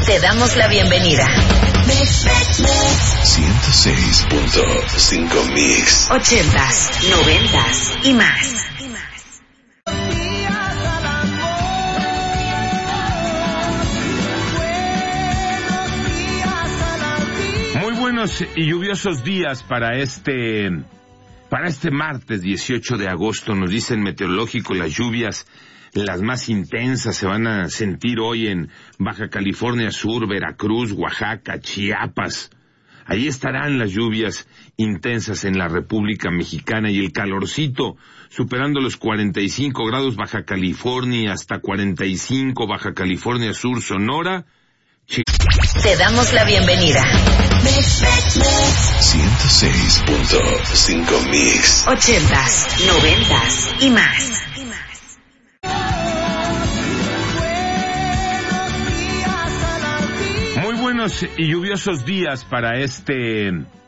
Te damos la bienvenida. 106.5 Mix. 80s, 90s y más. Muy buenos y lluviosos días para este martes 18 de agosto. Nos dice el meteorológico, las lluvias, las más intensas, se van a sentir hoy en Baja California Sur, Veracruz, Oaxaca, Chiapas. Ahí estarán las lluvias intensas en la República Mexicana y el calorcito superando los 45 grados Baja California, hasta 45 Baja California Sur, Sonora. Te damos la bienvenida. 106.5 Mix. 80s, 90s y más. Muy buenos y lluviosos días para este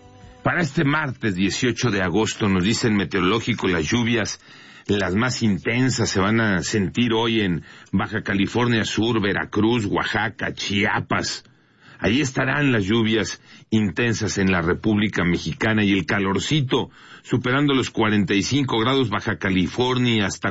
martes 18 de agosto. Nos dice el meteorológico, las lluvias, las más intensas, se van a sentir hoy en Baja California Sur, Veracruz, Oaxaca, Chiapas. Ahí estarán las lluvias intensas en la República Mexicana y el calorcito superando los 45 grados Baja California, hasta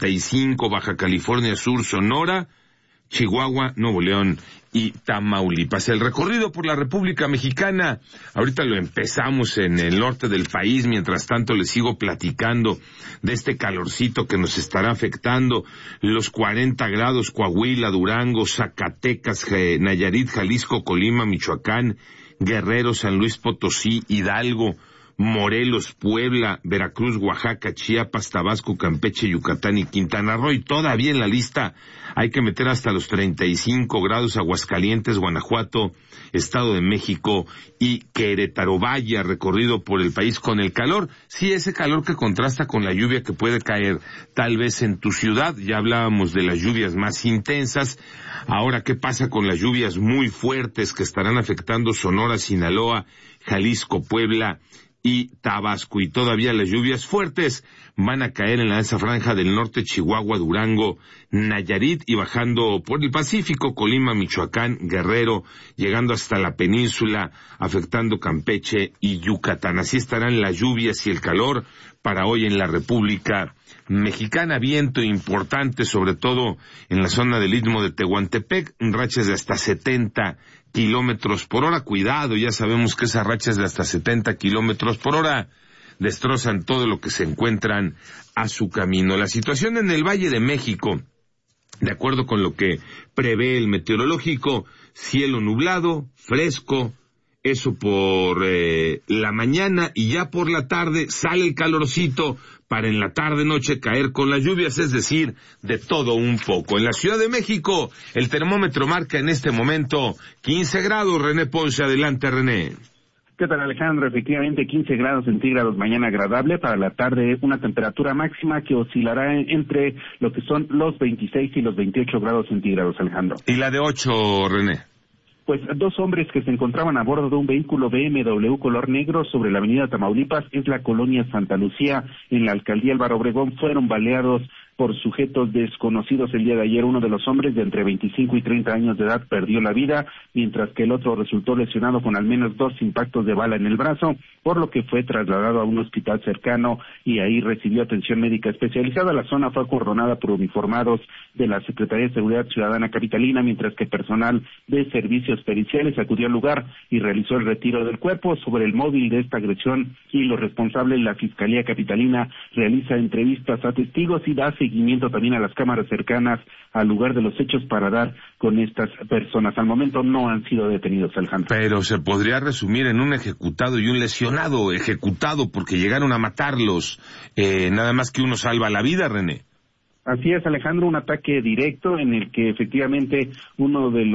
45 Baja California Sur, Sonora, Chihuahua, Nuevo León y Tamaulipas. El recorrido por la República Mexicana, ahorita lo empezamos en el norte del país. Mientras tanto les sigo platicando de este calorcito que nos estará afectando. Los 40 grados, Coahuila, Durango, Zacatecas, Nayarit, Jalisco, Colima, Michoacán, Guerrero, San Luis Potosí, Hidalgo, Morelos, Puebla, Veracruz, Oaxaca, Chiapas, Tabasco, Campeche, Yucatán y Quintana Roo. Y todavía en la lista hay que meter hasta los 35 grados Aguascalientes, Guanajuato, Estado de México y Querétaro. Vaya recorrido por el país con el calor. Sí, ese calor que contrasta con la lluvia que puede caer tal vez en tu ciudad. Ya hablábamos de las lluvias más intensas. Ahora, ¿qué pasa con las lluvias muy fuertes que estarán afectando Sonora, Sinaloa, Jalisco, Puebla y Tabasco? Y todavía las lluvias fuertes van a caer en esa franja del norte, Chihuahua, Durango, Nayarit, y bajando por el Pacífico, Colima, Michoacán, Guerrero, llegando hasta la península, afectando Campeche y Yucatán. Así estarán las lluvias y el calor para hoy en la República Mexicana. Viento importante, sobre todo en la zona del Istmo de Tehuantepec, rachas de hasta 70 kilómetros por hora. Cuidado, ya sabemos que esas rachas de hasta 70 kilómetros por hora destrozan todo lo que se encuentran a su camino. La situación en el Valle de México, de acuerdo con lo que prevé el meteorológico, cielo nublado, fresco, eso por la mañana, y ya por la tarde sale el calorcito para en la tarde-noche caer con las lluvias, es decir, de todo un poco. En la Ciudad de México, el termómetro marca en este momento 15 grados. René Ponce, adelante, René. ¿Qué tal, Alejandro? Efectivamente, 15 grados centígrados, mañana agradable. Para la tarde, una temperatura máxima que oscilará entre lo que son los 26 y los 28 grados centígrados, Alejandro. ¿Y la de 8, René? Pues dos hombres que se encontraban a bordo de un vehículo BMW color negro sobre la avenida Tamaulipas, es la colonia Santa Lucía, en la alcaldía Álvaro Obregón, fueron baleados por sujetos desconocidos el día de ayer. Uno de los hombres, de entre 25 y 30 años de edad, perdió la vida, mientras que el otro resultó lesionado con al menos 2 impactos de bala en el brazo, por lo que fue trasladado a un hospital cercano y ahí recibió atención médica especializada. La zona fue acordonada por uniformados de la Secretaría de Seguridad Ciudadana capitalina, mientras que personal de servicios periciales acudió al lugar y realizó el retiro del cuerpo. Sobre el móvil de esta agresión y los responsables, la Fiscalía capitalina realiza entrevistas a testigos y da seguimiento también a las cámaras cercanas al lugar de los hechos para dar con estas personas. Al momento no han sido detenidos, Alejandro. Pero se podría resumir en un ejecutado y un lesionado. Ejecutado porque llegaron a matarlos, nada más que uno salva la vida, René. Así es, Alejandro, un ataque directo en el que efectivamente uno de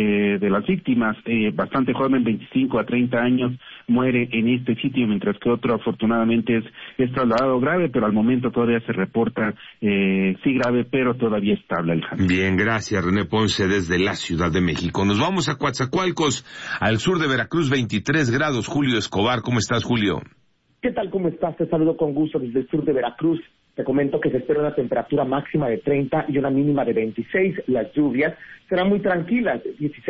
las víctimas, bastante joven, 25 a 30 años, muere en este sitio, mientras que otro afortunadamente es trasladado grave, pero al momento todavía se reporta sí grave, pero todavía estable, Alejandro. Bien, gracias, René Ponce, desde la Ciudad de México. Nos vamos a Coatzacoalcos, al sur de Veracruz, 23 grados. Julio Escobar, ¿cómo estás, Julio? ¿Qué tal? ¿Cómo estás? Te saludo con gusto desde el sur de Veracruz. Te comento que se espera una temperatura máxima de 30 y una mínima de 26. Las lluvias serán muy tranquilas, 16